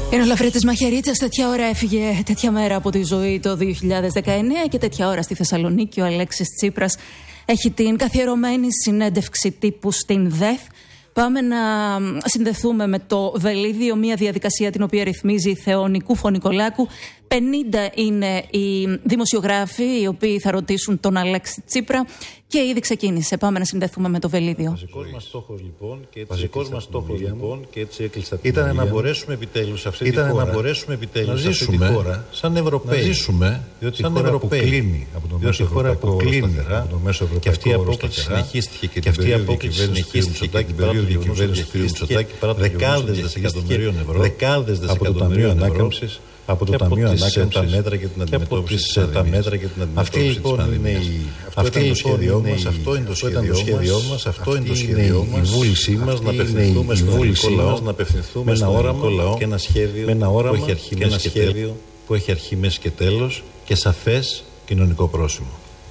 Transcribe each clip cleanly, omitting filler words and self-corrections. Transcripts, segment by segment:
Είναι ο Λαφρύτης Μαχαιρίτσας. Τέτοια ώρα έφυγε, τέτοια μέρα από τη ζωή το 2019 και τέτοια ώρα στη Θεσσαλονίκη ο Αλέξης Τσίπρας έχει την καθιερωμένη συνέντευξη τύπου στην ΔΕΘ. Πάμε να συνδεθούμε με το Βελίδιο, μια διαδικασία την οποία ρυθμίζει η Θεό Νικολάκου. 50 είναι οι δημοσιογράφοι οι οποίοι θα ρωτήσουν τον Αλέξη Τσίπρα και ήδη ξεκίνησε. Πάμε να συνδεθούμε με το Βελίδιο. Βασικός μας στόχος λοιπόν, και έτσι έκλεισα την ήταν να μπορέσουμε επιτέλους αυτή να ζήσουμε σαν Ευρωπαίοι. Να ζήσουμε, διότι σαν χώρα που κλείνει από το μέσο ευρωπαϊκό και αυτή η απόκληση συνεχίστηκε και αυτή η απόκληση συνεχίστηκε και την περίοδο διακυβέρνησης του κ. Μητσοτάκη παρά δεκάδες δισεκατομμυρίων ευρώ από το Ταμείο Ανάκαμψης, από το Ταμείο Ανάκαμψης, τα μέτρα και την αντιμετώπιση της πανδημίας. Αυτή λοιπόν είναι το σχέδιό μας, αυτό είναι το σχέδιό μας, αυτό είναι η βούλησή μας να απευθυνθούμε στον ελληνικό λαό, με ένα όραμα και ένα σχέδιο που έχει αρχή, μέση και τέλος και σαφές κοινωνικό πρόσημο.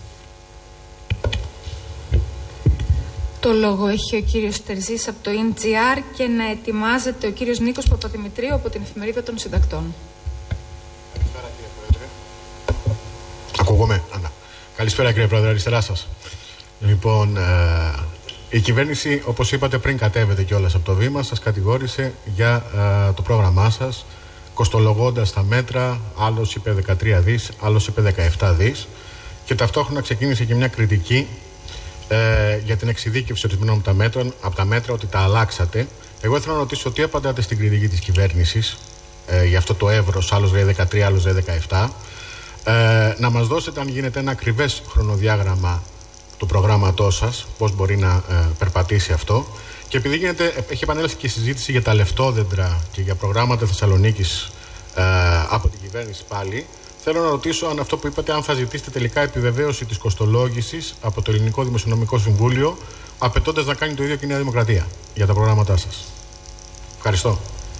Το λόγο έχει ο κύριος Τερζής από το NGR και να ετοιμάζεται ο κύριος Νίκος Παπαδημητρίου από την Εφημερίδα των Συντακτών. Καλησπέρα κύριε Πρόεδρε. Ακούγομαι. Καλησπέρα κύριε Πρόεδρε, αριστερά σας. Λοιπόν, η κυβέρνηση, όπως είπατε πριν κατέβετε κιόλας από το βήμα, σας κατηγόρησε για το πρόγραμμά σας, κοστολογώντας τα μέτρα, άλλος είπε 13 δις, άλλος είπε 17 δις και ταυτόχρονα ξεκίνησε και μια κριτική για την εξειδίκευση ορισμένων από τα μέτρα, ότι τα αλλάξατε. Εγώ ήθελα να ρωτήσω τι απαντάτε στην κριτική της κυβέρνησης για αυτό το εύρος, άλλος λέει 13, άλλος λέει 17. Να μας δώσετε, αν γίνεται, ένα ακριβές χρονοδιάγραμμα του προγράμματός σας, πώς μπορεί να περπατήσει αυτό. Και επειδή έχει επανέλθει και η συζήτηση για τα λεφτόδεντρα και για προγράμματα Θεσσαλονίκης από την κυβέρνηση πάλι, θέλω να ρωτήσω αν αυτό που είπατε, αν θα ζητήσετε τελικά επιβεβαίωση της κοστολόγησης από το Ελληνικό Δημοσιονομικό Συμβούλιο, απαιτώντας να κάνει το ίδιο και η Νέα Δημοκρατία για τα προγράμματά σας. Ευχαριστώ.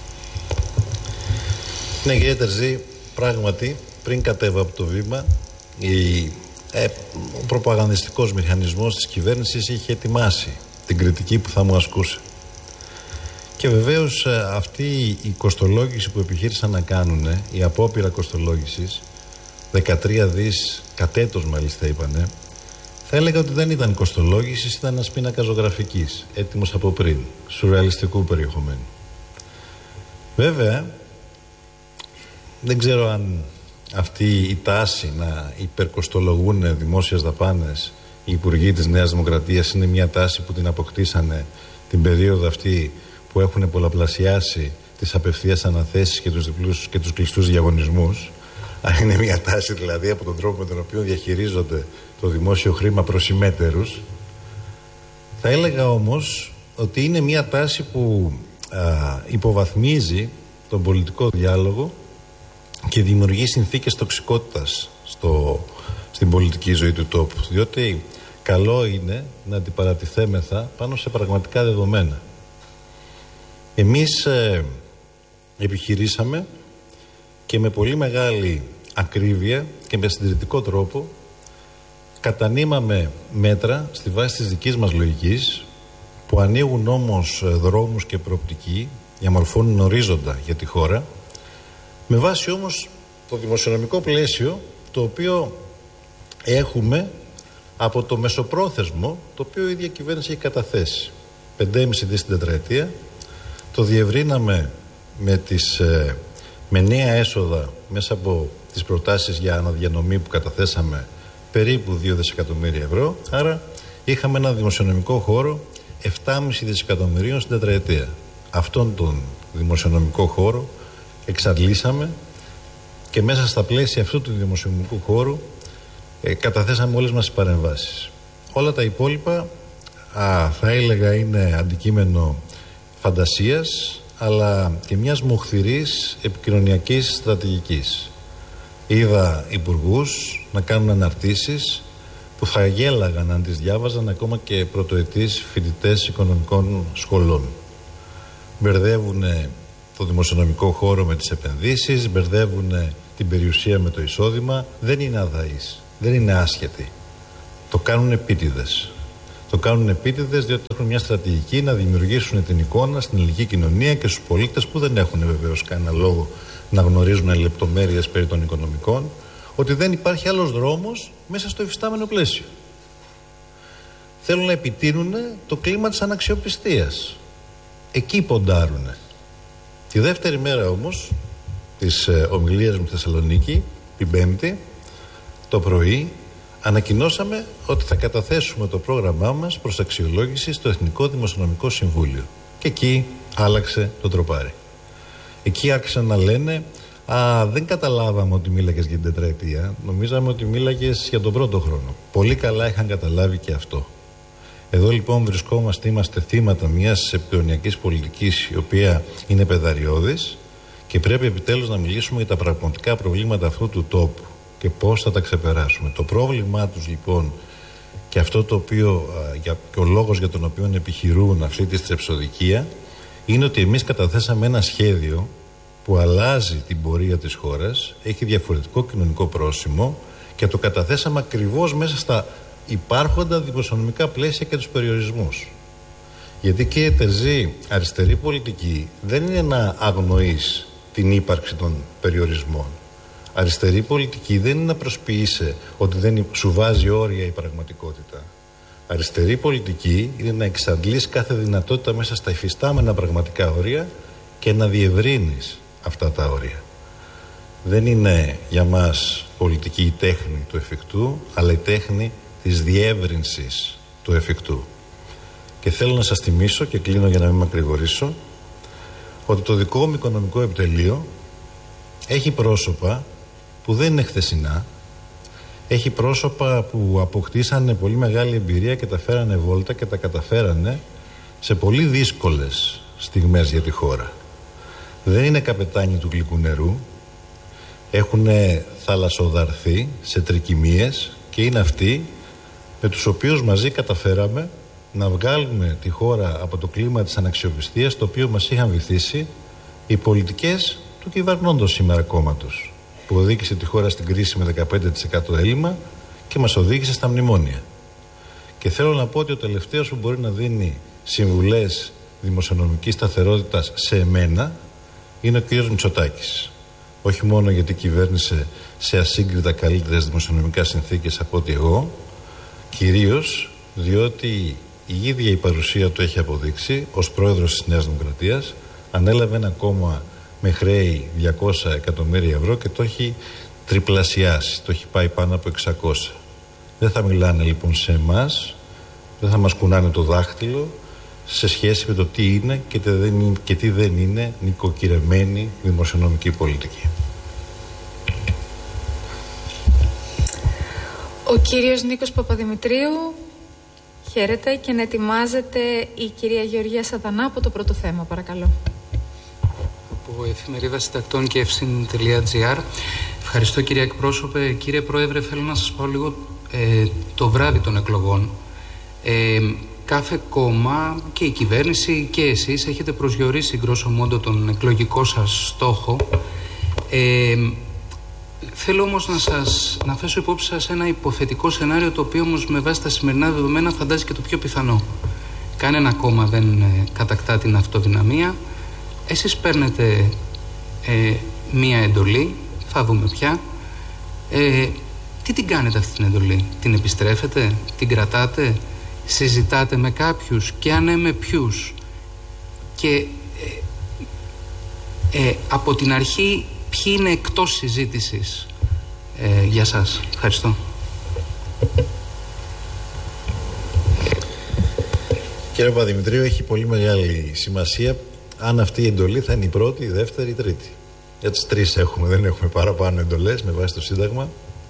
Ναι, κύριε Τερζή, πράγματι, πριν κατέβω από το βήμα, ο προπαγανδιστικός μηχανισμός της κυβέρνησης είχε ετοιμάσει την κριτική που θα μου ασκούσε. Και βεβαίως αυτή η κοστολόγηση που επιχείρησαν να κάνουν, η απόπειρα κοστολόγησης, 13 δις κατέτος μάλιστα είπανε, θα έλεγα ότι δεν ήταν κοστολόγηση, ήταν ένας πίνακας ζωγραφικής, έτοιμος από πριν, σουρεαλιστικού περιεχομένου. Βέβαια, δεν ξέρω αν αυτή η τάση να υπερκοστολογούν δημόσιες δαπάνες οι υπουργοί της Νέας Δημοκρατίας είναι μια τάση που την αποκτήσανε την περίοδο αυτή που έχουν πολλαπλασιάσει τις απευθείας αναθέσεις και τους διπλούς και τους κλειστούς διαγωνισμούς. Είναι μια τάση δηλαδή από τον τρόπο με τον οποίο διαχειρίζονται το δημόσιο χρήμα προς ημέτερους. Θα έλεγα όμως ότι είναι μια τάση που υποβαθμίζει τον πολιτικό διάλογο και δημιουργεί συνθήκες τοξικότητας στην πολιτική ζωή του τόπου. Διότι καλό είναι να αντιπαρατηθέμεθα πάνω σε πραγματικά δεδομένα. Εμείς επιχειρήσαμε και με πολύ μεγάλη ακρίβεια και με συντηρητικό τρόπο κατανείμαμε μέτρα στη βάση της δικής μας λογικής, που ανοίγουν όμως δρόμους και προοπτική, διαμορφώνουν ορίζοντα για τη χώρα, με βάση όμως το δημοσιονομικό πλαίσιο το οποίο έχουμε από το μεσοπρόθεσμο, το οποίο η ίδια κυβέρνηση έχει καταθέσει. 5,5 δις την τετραετία, το διευρύναμε με νέα έσοδα μέσα από τις προτάσεις για αναδιανομή που καταθέσαμε, περίπου 2 δισεκατομμύρια ευρώ, άρα είχαμε ένα δημοσιονομικό χώρο 7,5 δισεκατομμυρίων στην τετραετία. Αυτόν τον δημοσιονομικό χώρο εξαντλήσαμε και μέσα στα πλαίσια αυτού του δημοσιονομικού χώρου καταθέσαμε όλες μας τις παρεμβάσεις. Όλα τα υπόλοιπα θα έλεγα είναι αντικείμενο φαντασίας, αλλά και μιας μοχθηρής επικοινωνιακής στρατηγικής. Είδα υπουργούς να κάνουν αναρτήσεις που θα γέλαγαν αν τις διάβαζαν ακόμα και πρωτοετής φοιτητές οικονομικών σχολών. Μπερδεύουν το δημοσιονομικό χώρο με τις επενδύσεις, μπερδεύουν την περιουσία με το εισόδημα. Δεν είναι αδαείς, δεν είναι άσχετοι. Το κάνουν επίτηδες. Το κάνουν επίτηδες διότι έχουν μια στρατηγική να δημιουργήσουν την εικόνα στην ελληνική κοινωνία και στους πολίτες που δεν έχουν βεβαίως κανένα λόγο να γνωρίζουν λεπτομέρειες περί των οικονομικών, ότι δεν υπάρχει άλλος δρόμος μέσα στο υφιστάμενο πλαίσιο. Θέλουν να επιτείνουν το κλίμα της αναξιοπιστίας. Εκεί ποντάρουν. Τη δεύτερη μέρα όμως της ομιλίας μου στη Θεσσαλονίκη, την Πέμπτη, το πρωί, ανακοινώσαμε ότι θα καταθέσουμε το πρόγραμμά μας προς αξιολόγηση στο Εθνικό Δημοσιονομικό Συμβούλιο. Και εκεί άλλαξε το τροπάρι. Εκεί άρχισαν να λένε δεν καταλάβαμε ότι μίλαγες για την τετραετία, νομίζαμε ότι μίλαγες για τον πρώτο χρόνο. Πολύ καλά είχαν καταλάβει και αυτό. Εδώ λοιπόν βρισκόμαστε, είμαστε θύματα μιας επικοινωνιακής πολιτικής η οποία είναι πεδαριώδης και πρέπει επιτέλους να μιλήσουμε για τα πραγματικά προβλήματα αυτού του τόπου και πώς θα τα ξεπεράσουμε. Το πρόβλημά τους λοιπόν και αυτό το οποίο και ο λόγος για τον οποίο επιχειρούν αυτή τη στρεψοδικία είναι ότι εμείς καταθέσαμε ένα σχέδιο που αλλάζει την πορεία της χώρας, έχει διαφορετικό κοινωνικό πρόσημο και το καταθέσαμε ακριβώς μέσα στα υπάρχοντα δημοσιονομικά πλαίσια και τους περιορισμούς. Γιατί, κύριε Τερζή, αριστερή πολιτική δεν είναι να αγνοείς την ύπαρξη των περιορισμών. Αριστερή πολιτική δεν είναι να προσποιείσαι ότι δεν σου βάζει όρια η πραγματικότητα. Αριστερή πολιτική είναι να εξαντλείς κάθε δυνατότητα μέσα στα υφιστάμενα πραγματικά όρια και να διευρύνεις αυτά τα όρια. Δεν είναι για μας πολιτική η τέχνη του εφικτού, αλλά η τέχνη της διεύρυνσης του εφικτού. Και θέλω να σας θυμίσω, και κλείνω για να μην μακρηγορήσω, ότι το δικό μου οικονομικό επιτελείο έχει πρόσωπα που δεν είναι χθεσινά, έχει πρόσωπα που αποκτήσανε πολύ μεγάλη εμπειρία και τα φέρανε βόλτα και τα καταφέρανε σε πολύ δύσκολες στιγμές για τη χώρα. Δεν είναι καπετάνοι του γλυκού νερού, έχουν θαλασσοδαρθεί σε τρικυμίες και είναι αυτοί με τους οποίους μαζί καταφέραμε να βγάλουμε τη χώρα από το κλίμα της αναξιοπιστίας το οποίο μας είχαν βυθίσει οι πολιτικές του κυβερνώντος σήμερα κόμματος, που οδήγησε τη χώρα στην κρίση με 15% έλλειμμα και μας οδήγησε στα μνημόνια. Και θέλω να πω ότι ο τελευταίος που μπορεί να δίνει συμβουλές δημοσιονομικής σταθερότητας σε εμένα είναι ο κ. Μητσοτάκης. Όχι μόνο γιατί κυβέρνησε σε ασύγκριτα καλύτερες δημοσιονομικά συνθήκες από ότι εγώ, κυρίως διότι η ίδια η παρουσία του έχει αποδείξει ως πρόεδρος της Νέας Δημοκρατίας, ανέλαβε ένα κόμμα με χρέη 200 εκατομμύρια ευρώ και το έχει τριπλασιάσει, το έχει πάει πάνω από 600. Δεν θα μιλάνε λοιπόν σε εμάς, δεν θα μας κουνάνε το δάχτυλο σε σχέση με το τι είναι και τι δεν είναι νοικοκυρεμένη δημοσιονομική πολιτική. Ο κύριος Νίκος Παπαδημητρίου, χαίρετε, και να ετοιμάζεται η κυρία Γεωργία Σατανά από το πρώτο θέμα, παρακαλώ. Από εφημερίδα Συντακτών και Efsin.gr. Ευχαριστώ, κύριε εκπρόσωπε. Κύριε Πρόεδρε, θέλω να σας πω λίγο το βράδυ των εκλογών. Κάθε κόμμα και η κυβέρνηση και εσείς έχετε προσδιορίσει γκρόσο μόντο τον εκλογικό σας στόχο. Θέλω όμως να θέσω υπόψη σας ένα υποθετικό σενάριο, το οποίο όμως με βάση τα σημερινά δεδομένα φαντάζει και το πιο πιθανό. Κανένα κόμμα δεν κατακτά την αυτοδυναμία. Εσείς παίρνετε μία εντολή, θα δούμε πια. Τι την κάνετε αυτή την εντολή? Την επιστρέφετε, την κρατάτε, συζητάτε με κάποιους και αν ναι, με ποιους? Και από την αρχή ποιοι είναι εκτός συζήτησης για σας? Ευχαριστώ. Κύριε Παπαδημητρίου, έχει πολύ μεγάλη σημασία αν αυτή η εντολή θα είναι η πρώτη, η δεύτερη, η τρίτη. Για τις τρεις έχουμε, δεν έχουμε παραπάνω εντολές με βάση το Σύνταγμα.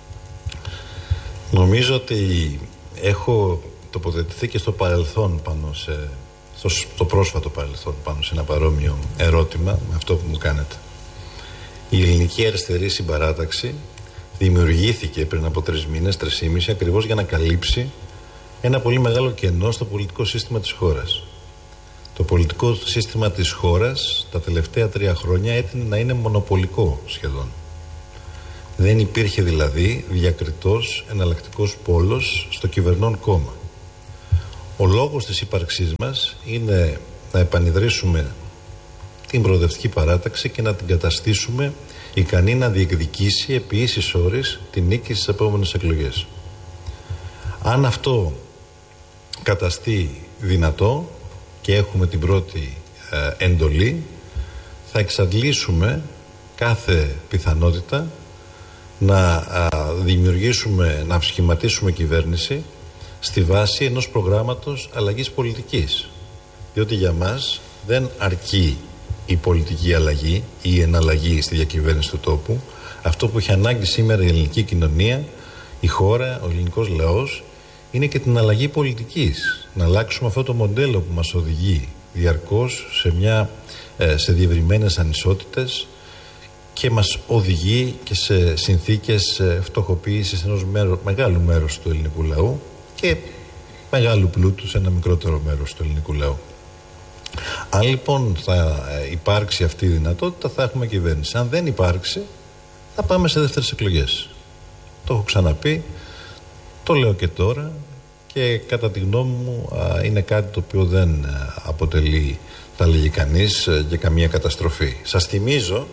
Νομίζω ότι έχω τοποθετηθεί και στο παρελθόν στο πρόσφατο παρελθόν πάνω σε ένα παρόμοιο ερώτημα με αυτό που μου κάνετε. Η Ελληνική Αριστερή Συμπαράταξη δημιουργήθηκε πριν από 3 μήνες, 3,5, ακριβώς για να καλύψει ένα πολύ μεγάλο κενό στο πολιτικό σύστημα της χώρας. Το πολιτικό σύστημα της χώρας τα τελευταία 3 χρόνια έτεινε να είναι μονοπολικό σχεδόν. Δεν υπήρχε δηλαδή διακριτός εναλλακτικός πόλος στο κυβερνών κόμμα. Ο λόγος της ύπαρξής μας είναι να επανιδρύσουμε την προοδευτική παράταξη και να την καταστήσουμε ικανή να διεκδικήσει επί ίσης όρης την νίκη στις επόμενες εκλογές. Αν αυτό καταστεί δυνατό και έχουμε την πρώτη εντολή, θα εξαντλήσουμε κάθε πιθανότητα να δημιουργήσουμε, να σχηματίσουμε κυβέρνηση στη βάση ενός προγράμματος αλλαγής πολιτικής. Διότι για μας δεν αρκεί η πολιτική αλλαγή ή η εναλλαγή στη διακυβέρνηση του τόπου. Αυτό που έχει ανάγκη σήμερα η ελληνική κοινωνία, η χώρα, ο ελληνικός λαός, είναι και την αλλαγή πολιτικής. Να αλλάξουμε αυτό το μοντέλο που μας οδηγεί διαρκώς σε διευρυμένες ανισότητες και μας οδηγεί και σε συνθήκες φτωχοποίησης ενός μεγάλου μέρους του ελληνικού λαού και μεγάλου πλούτου σε ένα μικρότερο μέρος του ελληνικού λαού. Αν λοιπόν θα υπάρξει αυτή η δυνατότητα, θα έχουμε κυβέρνηση. Αν δεν υπάρξει, θα πάμε σε δεύτερες εκλογές. Το έχω ξαναπεί, το λέω και τώρα και κατά τη γνώμη μου είναι κάτι το οποίο δεν αποτελεί, θα λέγει κανείς, για καμία καταστροφή. Σας θυμίζω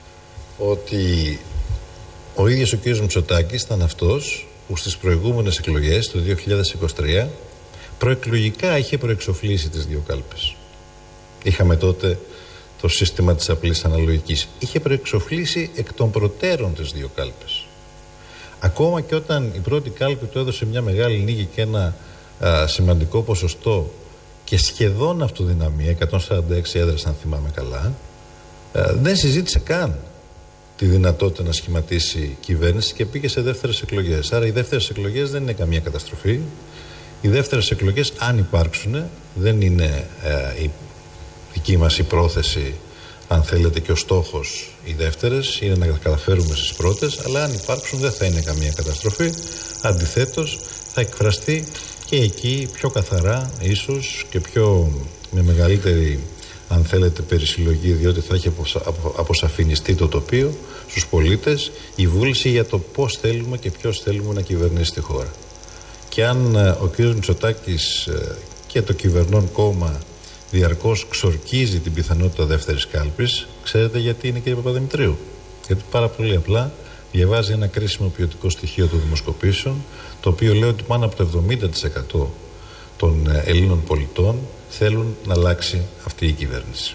ότι ο ίδιος ο κ. Μητσοτάκης ήταν αυτός που στις προηγούμενες εκλογές του 2023 προεκλογικά είχε προεξοφλήσει τις δύο κάλπες. Είχαμε τότε το σύστημα της απλής αναλογικής. Είχε προεξοφλήσει εκ των προτέρων τις δύο κάλπες. Ακόμα και όταν η πρώτη κάλπη του έδωσε μια μεγάλη νίκη και ένα σημαντικό ποσοστό και σχεδόν αυτοδυναμία, 146 έδρες αν θυμάμαι καλά, δεν συζήτησε καν τη δυνατότητα να σχηματίσει κυβέρνηση και πήγε σε δεύτερες εκλογές. Άρα οι δεύτερες εκλογές δεν είναι καμία καταστροφή. Οι δεύτερες εκλογές, αν υπάρξουν, δεν είναι η δική μας η πρόθεση, αν θέλετε, και ο στόχος οι δεύτερες, είναι να καταφέρουμε στις πρώτες, αλλά αν υπάρξουν δεν θα είναι καμία καταστροφή. Αντιθέτως, θα εκφραστεί και εκεί πιο καθαρά, ίσως και πιο με μεγαλύτερη, αν θέλετε, περισυλλογή, διότι θα έχει αποσαφινιστεί το τοπίο στους πολίτες, η βούληση για το πώς θέλουμε και ποιος θέλουμε να κυβερνήσει τη χώρα. Και αν ο κ. Μητσοτάκης και το κυβερνών κόμμα διαρκώς ξορκίζει την πιθανότητα δεύτερης κάλπης, ξέρετε γιατί είναι, κ. Παπαδημητρίου? Γιατί πάρα πολύ απλά διαβάζει ένα κρίσιμο ποιοτικό στοιχείο των δημοσκοπήσεων, το οποίο λέει ότι πάνω από το 70% των Ελλήνων πολιτών θέλουν να αλλάξει αυτή η κυβέρνηση.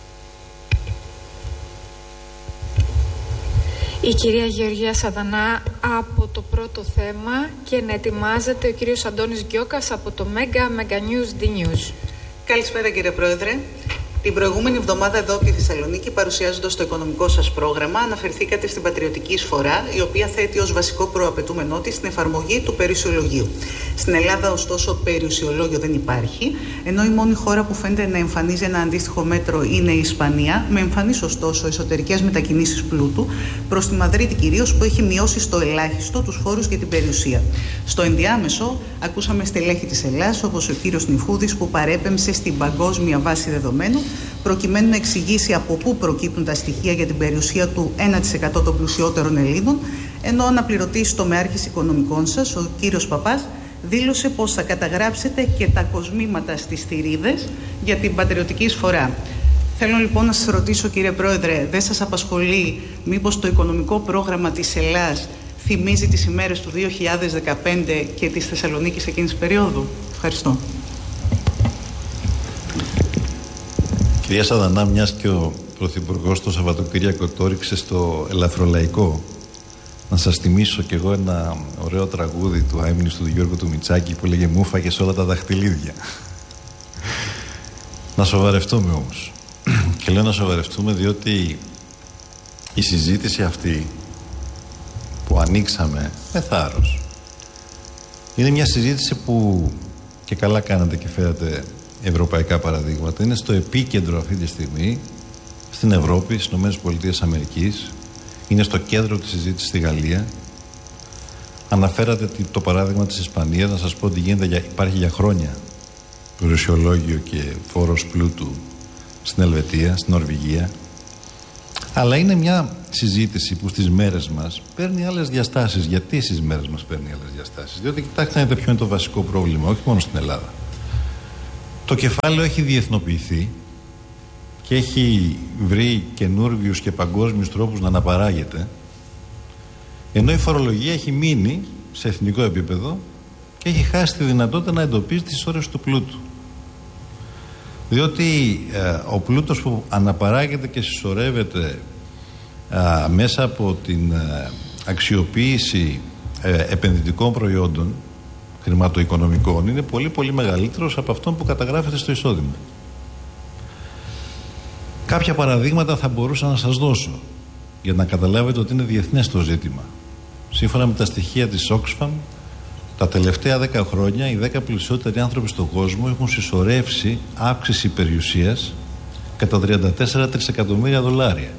Η κυρία Γεωργία Σαδανά από το πρώτο θέμα και να ετοιμάζεται ο κύριος Αντώνης Γκιώκας από το Mega News D-News. Καλησπέρα κύριε Πρόεδρε. Την προηγούμενη εβδομάδα εδώ από τη Θεσσαλονίκη, παρουσιάζοντας το οικονομικό σας πρόγραμμα, αναφερθήκατε στην πατριωτική εισφορά, η οποία θέτει ως βασικό προαπαιτούμενό της την εφαρμογή του περιουσιολογίου. Στην Ελλάδα, ωστόσο, περιουσιολόγιο δεν υπάρχει, ενώ η μόνη χώρα που φαίνεται να εμφανίζει ένα αντίστοιχο μέτρο είναι η Ισπανία, με εμφανείς ωστόσο εσωτερικές μετακινήσεις πλούτου προς τη Μαδρίτη κυρίως, που έχει μειώσει στο ελάχιστο τους φόρους για την περιουσία. Στο ενδιάμεσο, ακούσαμε στελέχη της Ελλάδας, όπως ο κύριος Νιφούδης, που παρέπεμψε στην παγκόσμια βάση δεδομένων, προκειμένου να εξηγήσει από πού προκύπτουν τα στοιχεία για την περιουσία του 1% των πλουσιότερων Ελλήνων, ενώ ο αναπληρωτής τομεάρχης οικονομικών σας, ο κύριος Παπάς, δήλωσε πως θα καταγράψετε και τα κοσμήματα στις θηρίδες για την πατριωτική εισφορά. Θέλω λοιπόν να σας ρωτήσω, κύριε Πρόεδρε, δεν σας απασχολεί μήπως το οικονομικό πρόγραμμα της Ελλάδας θυμίζει τις ημέρες του 2015 και της Θεσσαλονίκης εκείνης περίοδου? Ευχαριστώ. Κυρία Σαδανά, μιας και ο Πρωθυπουργός το Σαββατοκύριακο το όριξε στο ελαφρολαϊκό, να σας θυμίσω κι εγώ ένα ωραίο τραγούδι του Άιμνης του Γιώργου του Μητσάκη που λέγε «Μου φάγες όλα τα δαχτυλίδια». Να σοβαρευτούμε όμως. Και λέω να σοβαρευτούμε διότι η συζήτηση αυτή που ανοίξαμε με θάρρος είναι μια συζήτηση που, και καλά κάνατε και φέρατε ευρωπαϊκά παραδείγματα, είναι στο επίκεντρο αυτή τη στιγμή στην Ευρώπη, στις ΗΠΑ, είναι στο κέντρο της συζήτησης στη Γαλλία. Αναφέρατε το παράδειγμα της Ισπανίας, να σας πω ότι υπάρχει για χρόνια περιουσιολόγιο και φόρος πλούτου στην Ελβετία, στην Νορβηγία. Αλλά είναι μια συζήτηση που στις μέρες μας παίρνει άλλες διαστάσεις. Γιατί στις μέρες μας παίρνει άλλες διαστάσεις? Διότι κοιτάξτε να δείτε ποιο είναι το βασικό πρόβλημα, όχι μόνο στην Ελλάδα. Το κεφάλαιο έχει διεθνοποιηθεί και έχει βρει καινούργιους και παγκόσμιους τρόπους να αναπαράγεται, ενώ η φορολογία έχει μείνει σε εθνικό επίπεδο και έχει χάσει τη δυνατότητα να εντοπίζει τη συσσόρευση του πλούτου. Διότι ο πλούτος που αναπαράγεται και συσσωρεύεται μέσα από την αξιοποίηση επενδυτικών προϊόντων χρηματοοικονομικών είναι πολύ πολύ μεγαλύτερος από αυτό που καταγράφεται στο εισόδημα. Κάποια παραδείγματα θα μπορούσα να σας δώσω για να καταλάβετε ότι είναι διεθνές το ζήτημα. Σύμφωνα με τα στοιχεία της Oxfam, τα τελευταία 10 χρόνια οι 10 πλουσιότεροι άνθρωποι στον κόσμο έχουν συσσωρεύσει αύξηση περιουσίας κατά 34 τρισεκατομμύρια δολάρια.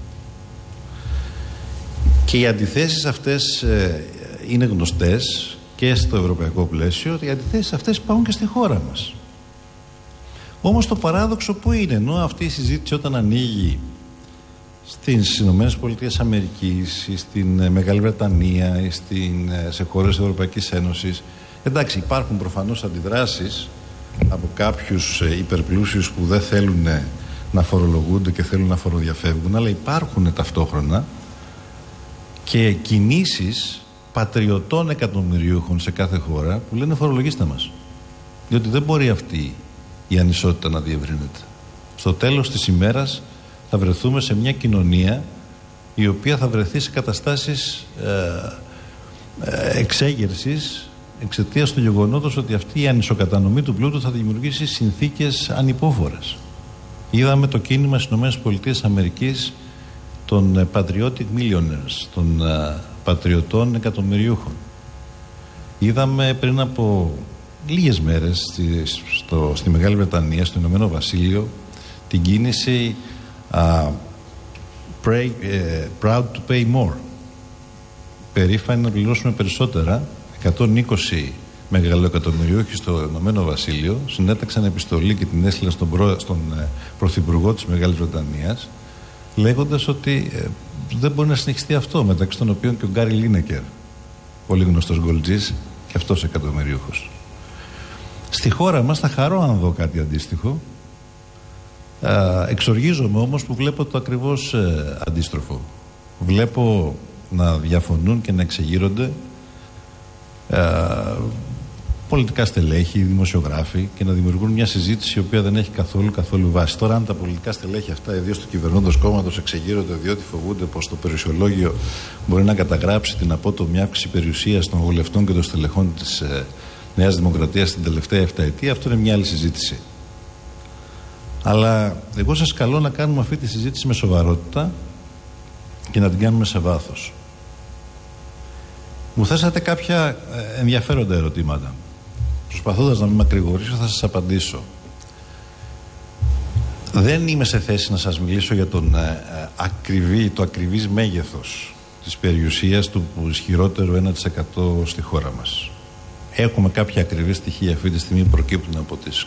Και οι αντιθέσεις αυτές είναι γνωστές και στο ευρωπαϊκό πλαίσιο. Οι αντιθέσεις αυτές υπάρχουν και στη χώρα μας. Όμως το παράδοξο που είναι, ενώ αυτή η συζήτηση όταν ανοίγει στις Ηνωμένες Πολιτείες Αμερικής, στην Μεγάλη Βρετανία, σε χώρες της Ευρωπαϊκής Ένωσης, εντάξει, υπάρχουν προφανώς αντιδράσεις από κάποιους υπερπλούσιους που δεν θέλουν να φορολογούνται και θέλουν να φοροδιαφεύγουν, αλλά υπάρχουν ταυτόχρονα και κινήσεις πατριωτών εκατομμυριούχων σε κάθε χώρα που λένε φορολογήστε μας, διότι δεν μπορεί αυτή η ανισότητα να διευρύνεται. Στο τέλος της ημέρας θα βρεθούμε σε μια κοινωνία η οποία θα βρεθεί σε καταστάσεις εξέγερσης εξαιτίας του γεγονότος ότι αυτή η ανισοκατανομή του πλούτου θα δημιουργήσει συνθήκες ανυπόφορες. Είδαμε το κίνημα στις ΗΠΑ των Patriotic Millionaires, των πατριωτών εκατομμυριούχων. Είδαμε πριν από λίγες μέρες στη Μεγάλη Βρετανία, στο Ηνωμένο Βασίλειο, την κίνηση Proud to pay more. Περήφανοι να πληρώσουμε περισσότερα. 120 μεγαλοεκατομμυριούχοι στο Ηνωμένο Βασίλειο συνέταξαν επιστολή και την έστειλαν στον Πρωθυπουργό της Μεγάλης Βρετανίας, λέγοντας ότι δεν μπορεί να συνεχιστεί αυτό, μεταξύ των οποίων και ο Γκάρι Λίνεκερ, πολύ γνωστός γκολτζής, και αυτός εκατομμυριούχος. Στη χώρα μας θα χαρώ αν δω κάτι αντίστοιχο. Εξοργίζομαι όμως που βλέπω το ακριβώς αντίστροφο. Βλέπω να διαφωνούν και να εξεγείρονται πολιτικά στελέχη, δημοσιογράφοι, και να δημιουργούν μια συζήτηση η οποία δεν έχει καθόλου βάση. Τώρα, αν τα πολιτικά στελέχη αυτά, ιδίως του κυβερνώντος κόμματος, εξεγείρονται διότι φοβούνται πως το περιουσιολόγιο μπορεί να καταγράψει την απότομη αύξηση περιουσίας των βουλευτών και των στελεχών της Νέας Δημοκρατίας την τελευταία 7 ετία, αυτό είναι μια άλλη συζήτηση. Αλλά εγώ σας καλώ να κάνουμε αυτή τη συζήτηση με σοβαρότητα και να την κάνουμε σε βάθος. Μου θέσατε κάποια ενδιαφέροντα ερωτήματα. Προσπαθώντας να μην μακρηγορήσω, θα σας απαντήσω. Δεν είμαι σε θέση να σας μιλήσω για το ακριβής μέγεθος της περιουσίας του ισχυρότερου 1% στη χώρα μας. Έχουμε κάποια ακριβή στοιχεία αυτή τη στιγμή που προκύπτουν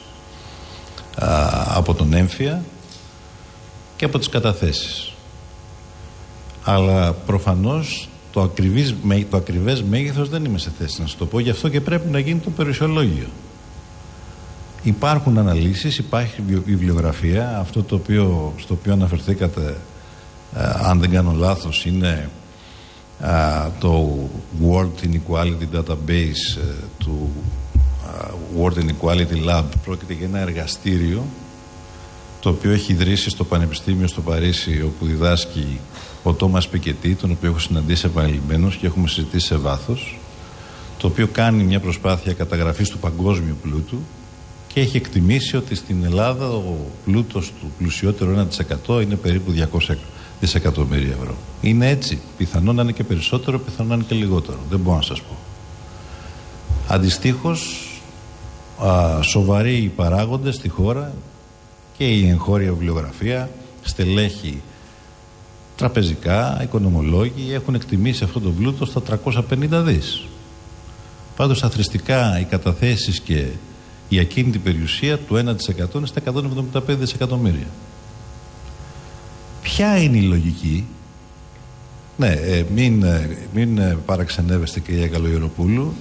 από τον έμφυα και από τις καταθέσεις. Αλλά προφανώς το ακριβές μέγεθος δεν είμαι σε θέση να σας το πω, γι' αυτό και πρέπει να γίνει το περιουσιολόγιο. Υπάρχουν αναλύσεις, υπάρχει βιβλιογραφία. Αυτό στο οποίο αναφερθήκατε, αν δεν κάνω λάθος, είναι το World Inequality Database του World Inequality Lab. Πρόκειται για ένα εργαστήριο το οποίο έχει ιδρύσει στο Πανεπιστήμιο στο Παρίσι, όπου διδάσκει ο Τόμας Πικετή, τον οποίο έχω συναντήσει επανειλημμένος και έχουμε συζητήσει σε βάθος, το οποίο κάνει μια προσπάθεια καταγραφής του παγκόσμιου πλούτου και έχει εκτιμήσει ότι στην Ελλάδα ο πλούτος του πλουσιότερου 1% είναι περίπου 200 δισεκατομμύρια ευρώ. Είναι έτσι. Πιθανόν να είναι και περισσότερο, πιθανόν να είναι και λιγότερο. Δεν μπορώ να σας πω. Αντιστοίχως, σοβαροί παράγοντες στη χώρα και η εγχώρια βιβλιογραφία, στελέχη τραπεζικά, οικονομολόγοι έχουν εκτιμήσει αυτό το πλούτο στα 350 δις. Πάντως αθρηστικά οι καταθέσεις και η ακίνητη περιουσία του 1% είναι στα 175 δισεκατομμύρια. Ποια είναι η λογική? Ναι, μην παραξενεύεστε, κυρία Καλογεροπούλου,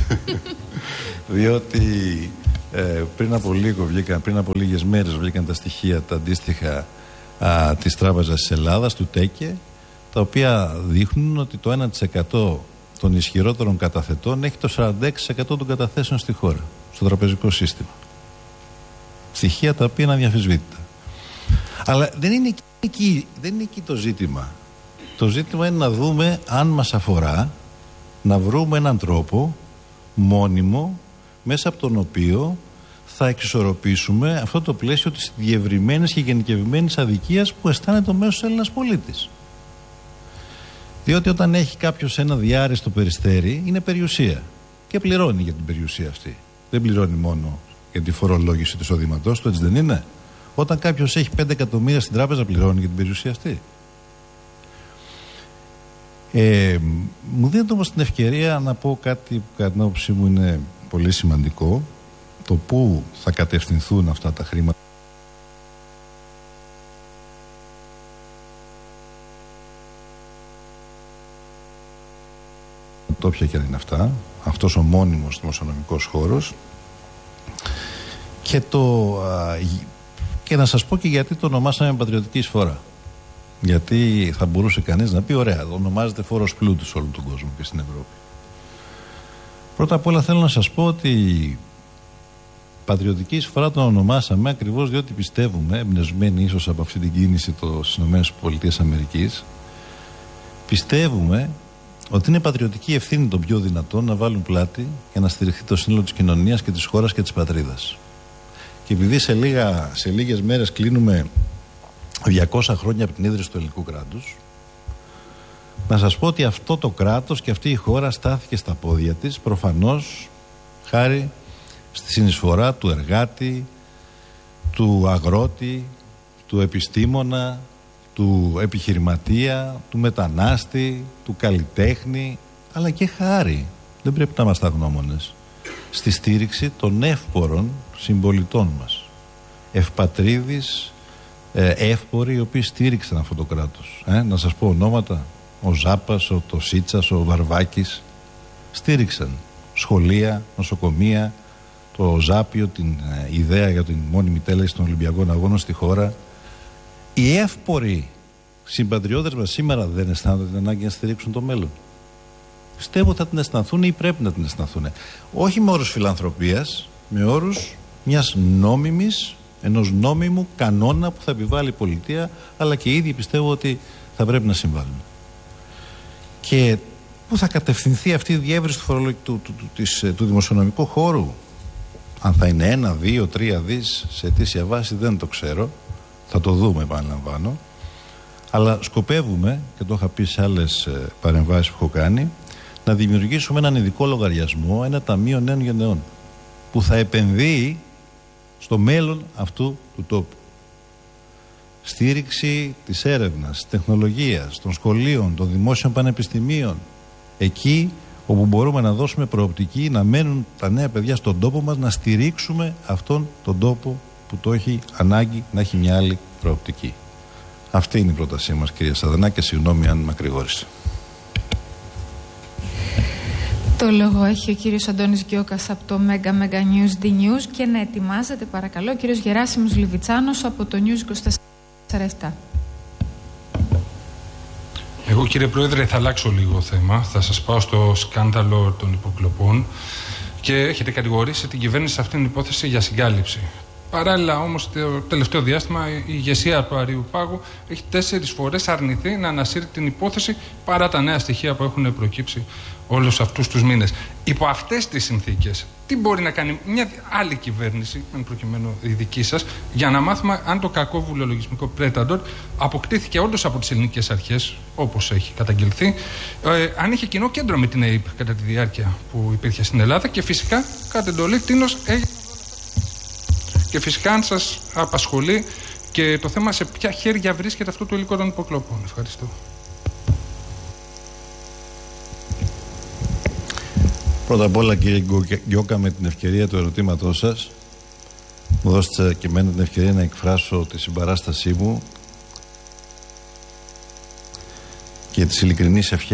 διότι πριν από λίγες μέρες βγήκαν τα στοιχεία τα αντίστοιχα της Τράπεζας της Ελλάδας, του ΤΕΚΕ, τα οποία δείχνουν ότι το 1% των ισχυρότερων καταθετών έχει το 46% των καταθέσεων στη χώρα, στο τραπεζικό σύστημα. Στοιχεία τα οποία είναι αδιαμφισβήτητα. Αλλά δεν είναι εκεί το ζήτημα. Το ζήτημα είναι να δούμε αν μας αφορά, να βρούμε έναν τρόπο μόνιμο μέσα από τον οποίο θα εξισορροπήσουμε αυτό το πλαίσιο της διευρυμένης και γενικευμένης αδικίας που αισθάνεται ο μέσος Έλληνας πολίτης. Διότι όταν έχει κάποιος ένα διάρρηστο περιστέρι, είναι περιουσία και πληρώνει για την περιουσία αυτή. Δεν πληρώνει μόνο για τη φορολόγηση του εισοδήματός του, έτσι δεν είναι? Όταν κάποιος έχει 5 εκατομμύρια στην τράπεζα, πληρώνει για την περιουσία αυτή. Μου δίνεται όμως την ευκαιρία να πω κάτι που κατά την άποψή μου είναι πολύ σημαντικό, το πού θα κατευθυνθούν αυτά τα χρήματα. Όποια και αν είναι αυτά, αυτός ο μόνιμος δημοσιονομικός χώρος, και να σας πω και γιατί το ονομάσαμε πατριωτική εισφορά. Γιατί θα μπορούσε κανείς να πει, ωραία, ονομάζεται φόρος πλούτου σε όλο τον κόσμο και στην Ευρώπη. Πρώτα απ' όλα θέλω να σας πω ότι πατριωτική εισφορά τον ονομάσαμε ακριβώς διότι πιστεύουμε, εμπνευσμένοι ίσως από αυτή την κίνηση στις ΗΠΑ, πιστεύουμε ότι είναι πατριωτική ευθύνη των πιο δυνατών να βάλουν πλάτη για να στηριχθεί το σύνολο της κοινωνίας και της χώρας και της πατρίδας. Και επειδή σε λίγες μέρες κλείνουμε 200 χρόνια από την ίδρυση του ελληνικού κράτους, να σας πω ότι αυτό το κράτος και αυτή η χώρα στάθηκε στα πόδια της προφανώς χάρη στη συνεισφορά του εργάτη, του αγρότη, του επιστήμονα, του επιχειρηματία, του μετανάστη, του καλλιτέχνη, αλλά και χάρη, δεν πρέπει να είμαστε αγνώμονες, στη στήριξη των εύπορων συμπολιτών μας. Ευπατρίδης, εύποροι, οι οποίοι στήριξαν αυτό το κράτος. Να σας πω ονόματα: ο Ζάπας, ο Τοσίτσας, ο Βαρβάκης. Στήριξαν σχολεία, νοσοκομεία, το Ζάπιο, την ιδέα για την μόνιμη τέλεση των Ολυμπιακών Αγώνων στη χώρα. Οι εύποροι συμπατριώτες μας σήμερα δεν αισθάνονται την ανάγκη να στηρίξουν το μέλλον? Πιστεύω θα την αισθανθούν ή πρέπει να την αισθανθούν. Όχι με όρους φιλανθρωπίας, με όρους ενός νόμιμου κανόνα που θα επιβάλλει η πολιτεία, αλλά και οι ίδιοι πιστεύω ότι θα πρέπει να συμβάλλουν. Και πού θα κατευθυνθεί αυτή η διεύρυνση του δημοσιονομικού χώρου? Αν θα είναι 1, 2, 3 δις σε αιτήσια βάση δεν το ξέρω. Θα το δούμε, επαναλαμβάνω. Αλλά σκοπεύουμε, και το είχα πει σε άλλες παρεμβάσεις που έχω κάνει, να δημιουργήσουμε έναν ειδικό λογαριασμό, ένα ταμείο νέων γενεών, που θα επενδύει στο μέλλον αυτού του τόπου. Στήριξη της έρευνας, της τεχνολογίας, των σχολείων, των δημόσιων πανεπιστημίων. Εκεί όπου μπορούμε να δώσουμε προοπτική να μένουν τα νέα παιδιά στον τόπο μας, να στηρίξουμε αυτόν τον τόπο που το έχει ανάγκη να έχει μια άλλη προοπτική. Αυτή είναι η πρότασή μας, κυρία Σαδανά, και συγγνώμη αν μακρηγόρησα. Το λόγο έχει ο κύριος Αντώνης Γκιώκας από το Mega News D News και να ετοιμάζεται παρακαλώ ο κύριος Γεράσιμος Λιβιτσάνος από το News 24/7. Εγώ, κύριε Πρόεδρε, θα αλλάξω λίγο θέμα. Θα σας πάω στο σκάνδαλο των υποκλοπών και έχετε κατηγορήσει την κυβέρνηση σε αυτήν την υπόθεση για συγκάλυψη. Παράλληλα όμως το τελευταίο διάστημα η ηγεσία του Αριουπάγου έχει 4 φορές αρνηθεί να ανασύρει την υπόθεση παρά τα νέα στοιχεία που έχουν προκύψει όλους αυτούς τους μήνες. Υπό αυτές τις συνθήκες, τι μπορεί να κάνει μια άλλη κυβέρνηση, εν προκειμένου η δική σας, για να μάθουμε αν το κακό βουλεολογισμικό Predator αποκτήθηκε όντως από τις ελληνικές αρχές, όπως έχει καταγγελθεί, αν είχε κοινό κέντρο με την ΑΕΠ κατά τη διάρκεια που υπήρχε στην Ελλάδα και φυσικά κατ' εντολή τίνος έγινε. Και φυσικά αν σας απασχολεί και το θέμα σε ποια χέρια βρίσκεται αυτό το υλικό των υποκλοπών. Ευχαριστώ. Πρώτα απ' όλα, κύριε Γκιώκα, με την ευκαιρία του ερωτήματός σας, μου δώσετε και εμένα την ευκαιρία να εκφράσω τη συμπαράστασή μου και τις ειλικρινείς ευχές